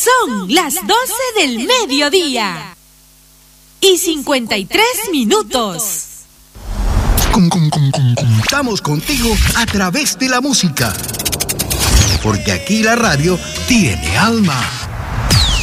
Son las 12 del mediodía y 53 minutos. Estamos contigo a través de la música, porque aquí la radio tiene alma.